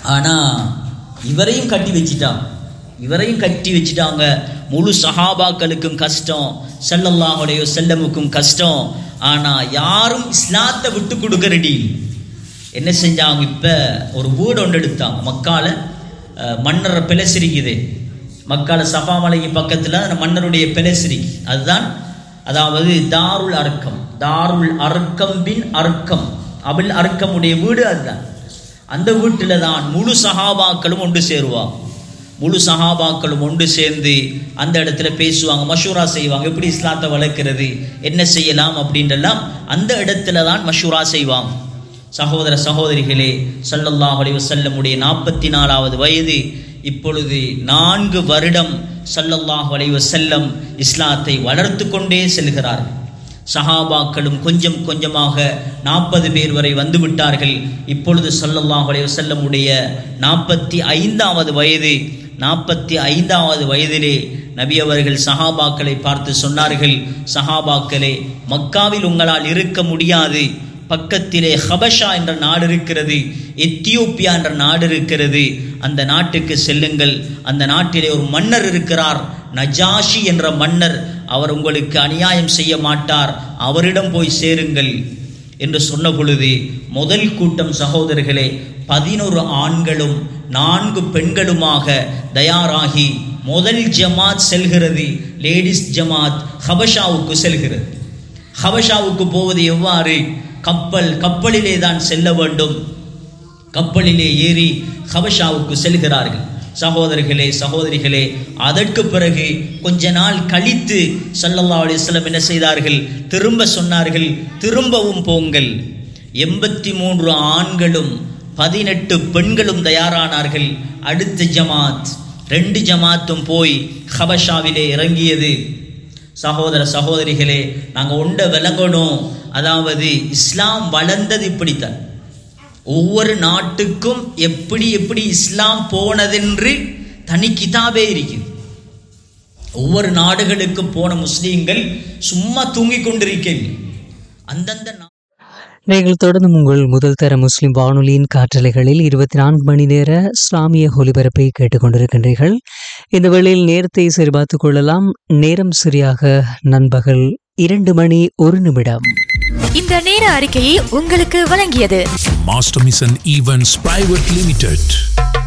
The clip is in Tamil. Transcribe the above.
ஆனால் இவரையும் கட்டி வச்சிட்டாங்க. முழு சஹாபாக்களுக்கும் கஷ்டம், ஸல்லல்லாஹு அலைஹி வஸல்லமுக்கும் கஷ்டம். ஆனால் யாரும் இஸ்லாத்தை விட்டு கொடுக்க ரெடி. என்ன செஞ்சாங்க? இப்போ ஒரு வீடு ஒன்று எடுத்தாங்க. மக்கால மன்னர் பெலசிரிக்குது. மக்கால சஃபா மலைக்கு பக்கத்தில் அந்த மன்னருடைய பெலசிரிக்கு, அதுதான் அதாவது தாருல் அர்க்கம் பின் அர்க்கம் அபுல் அர்க்கமுடைய வீடு அதுதான். அந்த வீட்டில் தான் முழு சஹாபாக்களும் ஒன்று சேருவாங்க. முழு சஹாபாக்களும் ஒன்று சேர்ந்து அந்த இடத்துல பேசுவாங்க, மஷூரா செய்வாங்க. எப்படி இஸ்லாத்தை வளர்க்கிறது, என்ன செய்யலாம் அப்படின்றெல்லாம் அந்த இடத்துல தான் மஷூரா செய்வாங்க. சகோதர சகோதரிகளே, ஸல்லல்லாஹு அலைஹி வஸல்லமுடைய 44வது வயது. இப்பொழுது 4 வருடம் ஸல்லல்லாஹு அலைஹி வஸல்லம் இஸ்லாத்தை வளர்த்து கொண்டே செல்கிறார்கள். சஹாபாக்களும் கொஞ்சம் கொஞ்சமாக 40 பேர் வரை வந்து விட்டார்கள். இப்பொழுது ஸல்லல்லாஹு அலைஹி வஸல்லமுடைய 45வது வயது. 45வது வயதிலே நபி அவர்கள் சஹாபாக்களை பார்த்து சொன்னார்கள், சஹாபாக்களே, மக்காவில் உங்களால் இருக்க முடியாது. பக்கத்திலே ஹபஷா என்ற நாடு இருக்கிறது, எத்தியோப்பியா என்ற நாடு இருக்கிறது. அந்த நாட்டுக்கு செல்லுங்கள். அந்த நாட்டிலே ஒரு மன்னர் இருக்கிறார், நஜாஷி என்ற மன்னர். அவர் உங்களுக்கு அநியாயம் செய்ய மாட்டார், அவரிடம் போய் சேருங்கள் என்று சொன்ன பொழுது முதல் கூட்டம் சகோதரர்களே 11 ஆண்களும் 4 பெண்களுமாக தயாராகி முதல் ஜமாத் செல்கிறது. லேடிஸ் ஜமாத் ஹபஷாவுக்கு செல்கிறது. ஹபஷாவுக்கு போவது எவ்வாறு? கப்பலிலே தான் செல்ல வேண்டும். கப்பலிலே ஏறி ஹபஷாவுக்கு செல்கிறார்கள். சகோதரர்களே சகோதரிகளே, அதற்கு பிறகு கொஞ்ச நாள் கழித்து ஸல்லல்லாஹு அலைஹி வஸல்லம் என்ன செய்தார்கள்? திரும்ப சொன்னார்கள், திரும்பவும் போங்கள். 83 ஆண்களும் 18 பெண்களும் தயாரானார்கள். அடுத்த ஜமாத் 2 ஜமாத்தும் போய் ஹபஷாவிலே இறங்கியது. சகோதர சகோதரிகளே, நாங்கள் ஒன்றை விளங்கணும். அதாவது இஸ்லாம் வளர்ந்தது இப்படித்தான். ஒவ்வொரு நாட்டுக்கும் எப்படி எப்படி இஸ்லாம் போனதென்று தனி கிதாபே இருக்குது. ஒவ்வொரு நாடுகளுக்கு போன முஸ்லீம்கள் சும்மா தூங்கி கொண்டிருக்கவில்லை. அந்தந்த நீங்கள் தொடர்ந்து உங்கள் முதல் தர முஸ்லிம் வானொலியின் காற்றலைகளில் 24 மணி நேர இஸ்லாமிய ஒலிபரப்பை கேட்டுக்கொண்டிருக்கின்றீர்கள். இந்த வேளையில் நேரத்தை சரிபார்த்துக் கொள்ளலாம். நேரம் சரியாக நண்பகல் 2:01. இந்த நேர அறிக்கையை உங்களுக்கு வழங்கியது master mission events private limited.